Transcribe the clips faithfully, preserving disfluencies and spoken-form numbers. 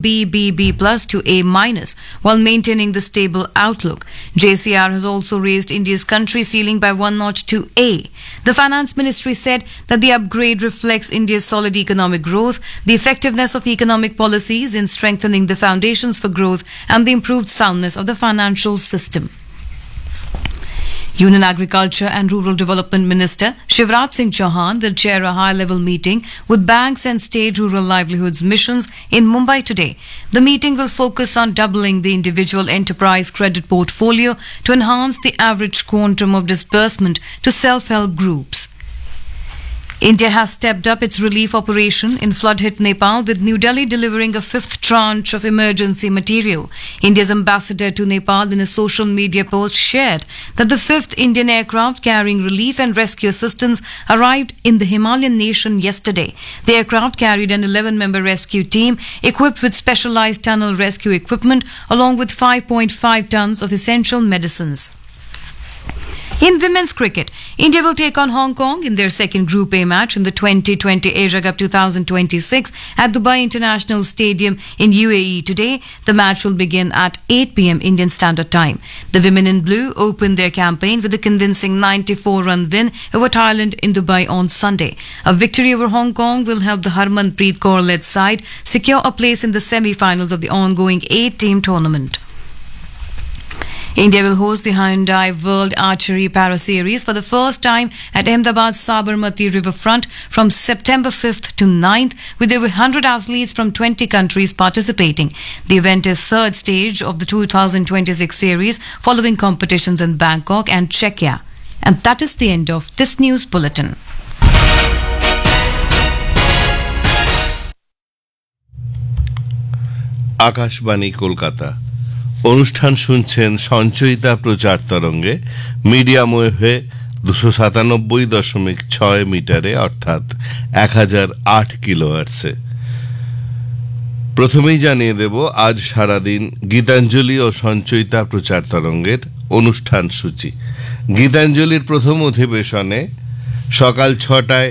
B, B, B plus to A minus, while maintaining the stable outlook. J C R has also raised India's country ceiling by one notch to A. The Finance Ministry said that the upgrade reflects India's solid economic growth, the effectiveness of economic policies in strengthening the foundations for growth, and the improved soundness of the financial system. Union Agriculture and Rural Development Minister Shivraj Singh Chauhan will chair a high-level meeting with banks and state rural livelihoods missions in Mumbai today. The meeting will focus on doubling the individual enterprise credit portfolio to enhance the average quantum of disbursement to self-help groups. India has stepped up its relief operation in flood-hit Nepal, with New Delhi delivering a fifth tranche of emergency material. India's ambassador to Nepal in a social media post shared that the fifth Indian aircraft carrying relief and rescue assistance arrived in the Himalayan nation yesterday. The aircraft carried an eleven-member rescue team equipped with specialized tunnel rescue equipment along with five point five tons of essential medicines. In women's cricket, India will take on Hong Kong in their second Group A match in the twenty twenty Asia Cup twenty twenty-six at Dubai International Stadium in U A E today. The match will begin at eight p m Indian Standard Time. The women in blue opened their campaign with a convincing ninety-four run win over Thailand in Dubai on Sunday. A victory over Hong Kong will help the Harmanpreet Kaur-led side secure a place in the semi-finals of the ongoing eight-team tournament. India will host the Hyundai World Archery Para Series for the first time at Ahmedabad Sabarmati Riverfront from September fifth to ninth, with over one hundred athletes from twenty countries participating. The event is third stage of the two thousand twenty-six series, following competitions in Bangkok and Czechia. And that is the end of this news bulletin. Akashvani Kolkata. অনুষ্ঠান শুনছেন সঞ্চয়িতা প্রচার তরঙ্গে medium ওয়েভে দুশো সাতানব্বই দশমিক ছয় মিটারে অর্থাৎ এক হাজার আট কিলোহার্টজে। প্রথমেই জানিয়ে দেব আজ সারাদিন গীতাঞ্জলি ও সঞ্চয়িতা প্রচার তরঙ্গের অনুষ্ঠান সূচি। গীতাঞ্জলির প্রথম অধিবেশনে সকাল ছটায়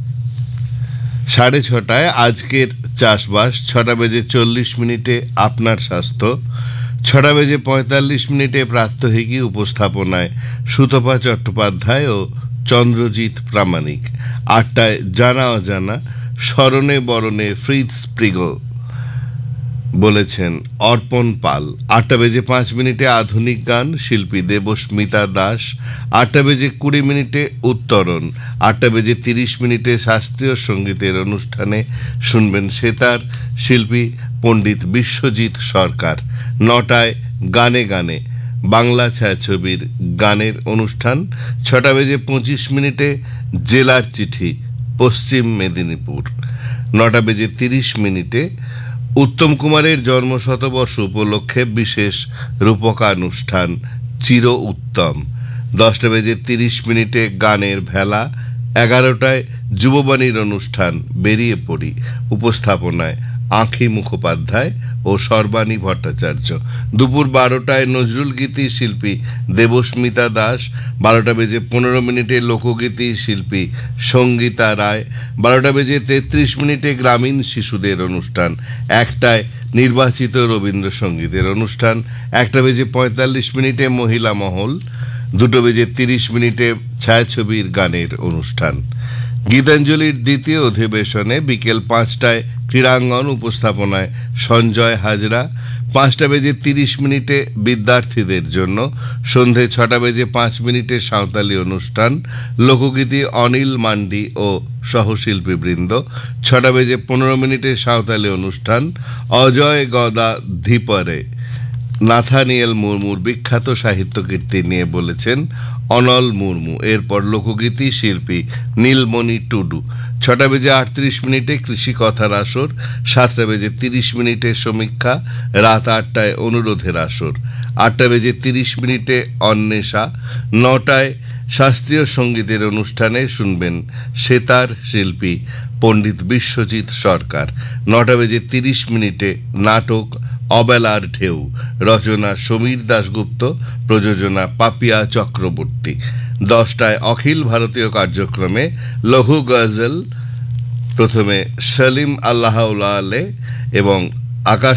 সাড়ে ছটায় আজকের চাষবাস, ছটা বেজে চল্লিশ মিনিটে আপনার স্বাস্থ্য, ছটা বেজে পঁয়তাল্লিশ মিনিটে প্রাত্যহিকী উপস্থাপনায় সুতপা চট্টোপাধ্যায় ও চন্দ্রজিৎ প্রামাণিক, আটটায় জানা অজানা স্মরণে বরণে ফ্রিজ স্প্রিগল বলেছেন অর্পণ পাল, আটটা বেজে পাঁচ মিনিটে আধুনিক গান শিল্পী দেবস্মিতা দাস, আটটা বেজে কুড়ি মিনিটে উত্তরণ, আটটা বেজে তিরিশ মিনিটে শাস্ত্রীয় সঙ্গীতের অনুষ্ঠানে শুনবেন সেতার শিল্পী পণ্ডিত বিশ্বজিৎ সরকার, নটায় গানে গানে বাংলা ছায়াছবির গানের অনুষ্ঠান, ছটা বেজে পঁচিশ মিনিটে জেলার চিঠি পশ্চিম মেদিনীপুর, নটা বেজে তিরিশ মিনিটে উত্তম কুমারের জন্মশতবর্ষ উপলক্ষে বিশেষ রূপকানুষ্ঠান চির উত্তম, দশটা বেজে তিরিশ মিনিটে গানের ভেলা, এগারোটায় যুববাণীর অনুষ্ঠান বেরিয়ে পড়ি, উপস্থাপনায় আঁখি মুখোপাধ্যায় ও সর্বাণী ভট্টাচার্য, দুপুর বারোটায় নজরুল গীতি শিল্পী দেবস্মিতা দাস, বারোটা বেজে পনেরো মিনিটে লোকগীতি শিল্পী সঙ্গীতা রায়, বারোটা বেজে তেত্রিশ মিনিটে গ্রামীণ শিশুদের অনুষ্ঠান, একটায় নির্বাচিত রবীন্দ্রসঙ্গীতের অনুষ্ঠান, একটা বেজে পঁয়তাল্লিশ মিনিটে মহিলা মহল, দুটো বেজে তিরিশ মিনিটে ছায়াছবির গানের অনুষ্ঠান। গীতাঞ্জলির দ্বিতীয় অধিবেশনে বিকেল পাঁচটায় ক্রীড়াঙ্গন, উপস্থাপনায় সঞ্জয় হাজরা, পাঁচটা বেজে তিরিশ মিনিটে বিদ্যার্থীদের জন্য, সন্ধে ছটা বেজে পাঁচ মিনিটে সাঁওতালি অনুষ্ঠান, লোকগীতি অনিল মান্ডি ও সহশিল্পীবৃন্দ, ছটা বেজে পনেরো মিনিটে সাঁওতালি অনুষ্ঠান অজয় গদা ধীপরে নাথানিয়েল মুর্মুর বিখ্যাত সাহিত্য কীর্তি নিয়ে বলেছেন অনল মুর্মু, এরপর লোকগীতি শিল্পী নীলমণি টুডু, ছটা বেজে আটত্রিশ মিনিটে কৃষি কথার আসর, সাতটা বেজে তিরিশ মিনিটে সমীক্ষা, রাত আটটায় অনুরোধের আসর, আটটা বেজে তিরিশ মিনিটে অন্বেষা, নটায় শাস্ত্রীয় সঙ্গীতের অনুষ্ঠানে শুনবেন সেতার শিল্পী পণ্ডিত বিশ্বজিৎ সরকার, নটা বেজে তিরিশ মিনিটে নাটক অবেলার ঢেউ, রচনা সমীর দাশগুপ্ত, প্রযোজনা পাপিয়া চক্রবর্তী, দশটায় অখিল ভারতীয় কার্যক্রমে লঘু গজল, প্রথমে সলিম আল্লাহ এবং আকাশ